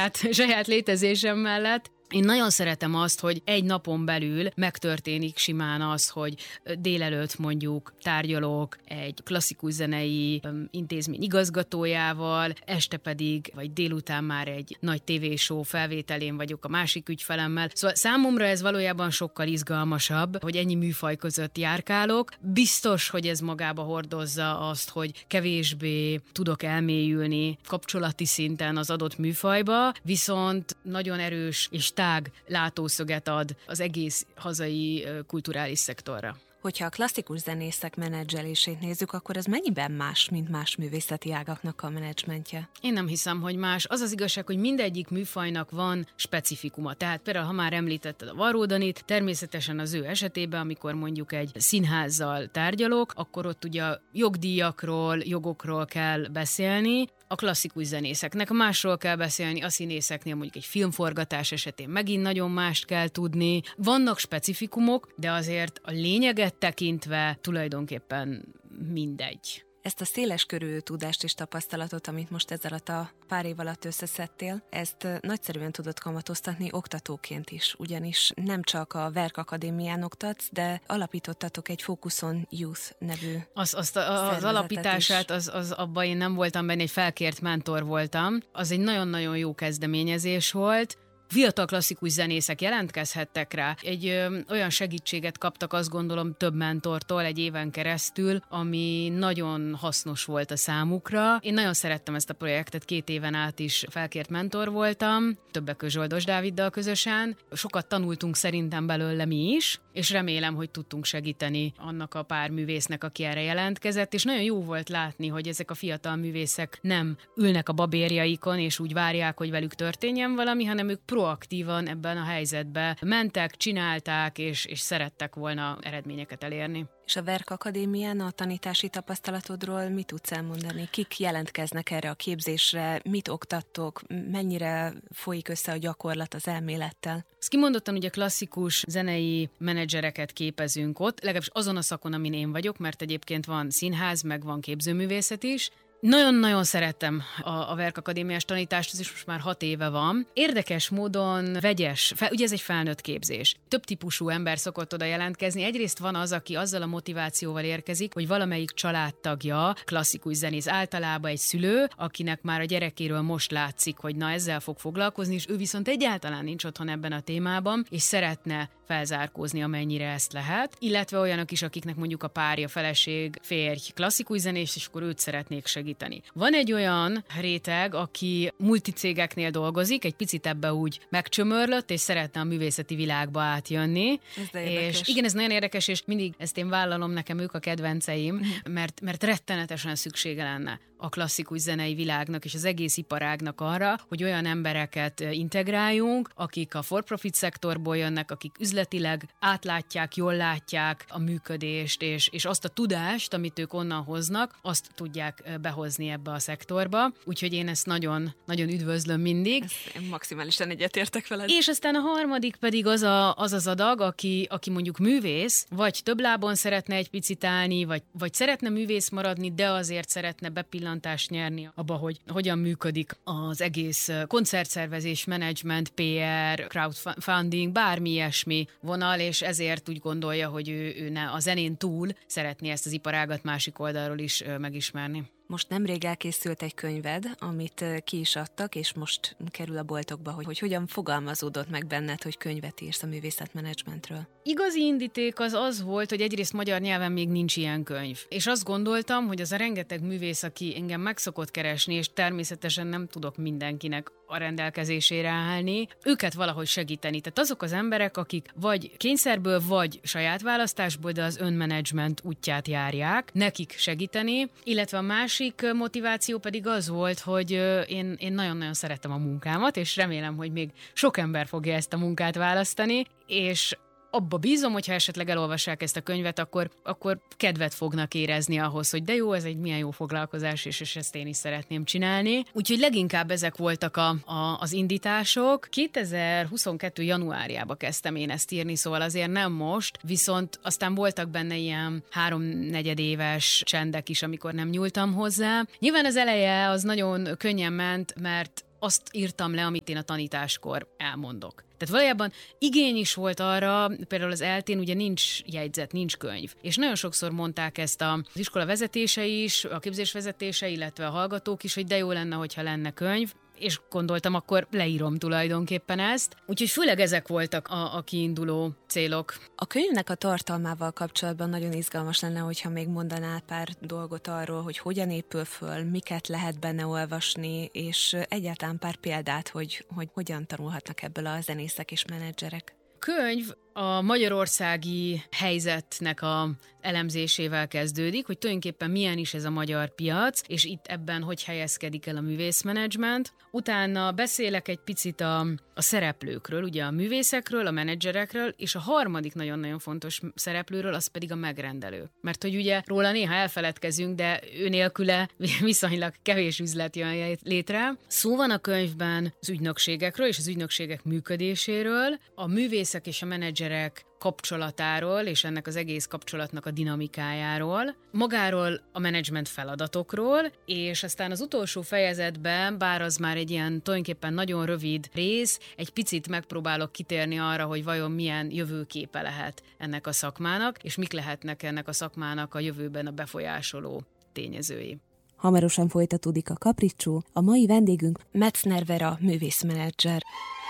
saját létezésem mellett. Én nagyon szeretem azt, hogy egy napon belül megtörténik simán az, hogy délelőtt mondjuk tárgyalok egy klasszikus zenei intézmény igazgatójával, este pedig, vagy délután már egy nagy tévéshow felvételén vagyok a másik ügyfelemmel. Szóval számomra ez valójában sokkal izgalmasabb, hogy ennyi műfaj között járkálok. Biztos, hogy ez magába hordozza azt, hogy kevésbé tudok elmélyülni kapcsolati szinten az adott műfajba, viszont nagyon erős és tág látószöget ad az egész hazai kulturális szektorra. Hogyha a klasszikus zenészek menedzselését nézzük, akkor ez mennyiben más, mint más művészeti ágaknak a menedzsmentje? Én nem hiszem, hogy más. Az az igazság, hogy mindegyik műfajnak van specifikuma. Tehát például, ha már említetted a Varró Danit, természetesen az ő esetében, amikor mondjuk egy színházzal tárgyalok, akkor ott ugye jogdíjakról, jogokról kell beszélni. A klasszikus zenészeknek másról kell beszélni, a színészeknél mondjuk egy filmforgatás esetén megint nagyon mást kell tudni. Vannak specifikumok, de azért a lényeget tekintve tulajdonképpen mindegy. Ezt a széleskörű tudást és tapasztalatot, amit most ezzel a pár év alatt összeszedtél, ezt nagyszerűen tudod kamatoztatni oktatóként is, ugyanis nem csak a Verk Akadémián oktatsz, de alapítottatok egy Focus on Youth nevű az alapítását, az abban én nem voltam benne, egy felkért mentor voltam. Az egy nagyon-nagyon jó kezdeményezés volt. Fiatal klasszikus zenészek jelentkezhettek rá. Egy olyan segítséget kaptak, azt gondolom, több mentortól egy éven keresztül, ami nagyon hasznos volt a számukra. Én nagyon szerettem ezt a projektet, 2 éven át is felkért mentor voltam, többek között Zsoldos Dáviddal közösen. Sokat tanultunk szerintem belőle mi is, és remélem, hogy tudtunk segíteni annak a pár művésznek, aki erre jelentkezett, és nagyon jó volt látni, hogy ezek a fiatal művészek nem ülnek a babérjaikon, és úgy várják, hogy velük történjen valami, hanem ők proaktívan ebben a helyzetben mentek, csinálták, és szerettek volna eredményeket elérni. És a Verk Akadémián a tanítási tapasztalatodról mit tudsz elmondani? Kik jelentkeznek erre a képzésre? Mit oktattok? Mennyire folyik össze a gyakorlat az elmélettel? Ezt kimondottan ugye klasszikus zenei menedzsereket képezünk ott, legalábbis azon a szakon, amin én vagyok, mert egyébként van színház, meg van képzőművészet is. Nagyon-nagyon szerettem a Verk Akadémiás tanítást, ez is most már 6 éve van. Érdekes módon vegyes, ugye ez egy felnőtt képzés. Több típusú ember szokott oda jelentkezni. Egyrészt van az, aki azzal a motivációval érkezik, hogy valamelyik családtagja klasszikus zenész, általában egy szülő, akinek már a gyerekéről most látszik, hogy na ezzel fog foglalkozni, és ő viszont egyáltalán nincs otthon ebben a témában, és szeretne felzárkózni, amennyire ezt lehet. Illetve olyanok is, akiknek mondjuk a párja, feleség, férj klasszikus zenész, és akkor őt szeretnék segíteni. Van egy olyan réteg, aki multicégeknél dolgozik, egy picit ebbe úgy megcsömörlött, és szeretne a művészeti világba átjönni. És igen, ez nagyon érdekes, és mindig ezt én vállalom, nekem ők a kedvenceim, mert rettenetesen szüksége lenne a klasszikus zenei világnak és az egész iparágnak arra, hogy olyan embereket integráljunk, akik a for-profit szektorból jönnek, akik üzletileg átlátják, jól látják a működést, és azt a tudást, amit ők onnan hoznak, azt tudják behozni ebbe a szektorba. Úgyhogy én ezt nagyon, nagyon üdvözlöm mindig. Én maximálisan egyetértek veled. És aztán a harmadik pedig az adag, aki mondjuk művész, vagy több lábon szeretne egy picit állni, vagy szeretne művész maradni, de azért szeretne bepillantást nyerni abba, hogy hogyan működik az egész koncertszervezés, menedzsment, PR, crowdfunding, bármi ilyesmi vonal, és ezért úgy gondolja, hogy ő ne a zenén túl szeretné ezt az iparágat másik oldalról is megismerni. Most nemrég elkészült egy könyved, amit ki is adtak, és most kerül a boltokba, hogy hogyan fogalmazódott meg benned, hogy könyvet írsz a művészetmenedzsmentről. Igazi indíték az volt, hogy egyrészt magyar nyelven még nincs ilyen könyv. És azt gondoltam, hogy az a rengeteg művész, aki engem meg szokott keresni, és természetesen nem tudok mindenkinek a rendelkezésére állni, őket valahogy segíteni. Tehát azok az emberek, akik vagy kényszerből, vagy saját választásból, de az önmenedzsment útját járják, nekik segíteni, illetve a másik motiváció pedig az volt, hogy én nagyon-nagyon szeretem a munkámat, és remélem, hogy még sok ember fogja ezt a munkát választani, és abba bízom, hogyha esetleg elolvassák ezt a könyvet, akkor kedvet fognak érezni ahhoz, hogy de jó, ez egy milyen jó foglalkozás, és ezt én is szeretném csinálni. Úgyhogy leginkább ezek voltak az indítások. 2022. januárjában kezdtem én ezt írni, szóval azért nem most, viszont aztán voltak benne ilyen 3-4 éves csendek is, amikor nem nyúltam hozzá. Nyilván az eleje az nagyon könnyen ment, mert azt írtam le, amit én a tanításkor elmondok. Tehát valójában igény is volt arra, például az ELTÉn ugye nincs jegyzet, nincs könyv. És nagyon sokszor mondták ezt az iskola vezetése is, a képzés vezetése, illetve a hallgatók is, hogy de jó lenne, hogyha lenne könyv. És gondoltam, akkor leírom tulajdonképpen ezt. Úgyhogy főleg ezek voltak a kiinduló célok. A könyvnek a tartalmával kapcsolatban nagyon izgalmas lenne, hogyha még mondanál pár dolgot arról, hogy hogyan épül föl, miket lehet benne olvasni, és egyáltalán pár példát, hogy hogyan tanulhatnak ebből a zenészek és menedzserek. Könyv a magyarországi helyzetnek a elemzésével kezdődik, hogy tulajdonképpen milyen is ez a magyar piac, és itt ebben hogy helyezkedik el a művészmenedzsment. Utána beszélek egy picit a szereplőkről, ugye a művészekről, a menedzserekről, és a harmadik nagyon-nagyon fontos szereplőről, az pedig a megrendelő. Mert hogy ugye róla néha elfeledkezünk, de ő nélküle viszonylag kevés üzlet jön létre. Szó van a könyvben az ügynökségekről és az ügynökségek működéséről, a művészek és a menedzserek kapcsolatáról és ennek az egész kapcsolatnak a dinamikájáról, magáról a menedzsment feladatokról, és aztán az utolsó fejezetben, bár az már egy ilyen tulajdonképpen nagyon rövid rész, egy picit megpróbálok kitérni arra, hogy vajon milyen jövőképe lehet ennek a szakmának, és mik lehetnek ennek a szakmának a jövőben a befolyásoló tényezői. Hamarosan folytatódik a Kapricsó, a mai vendégünk Metzner Vera művészmenedzser.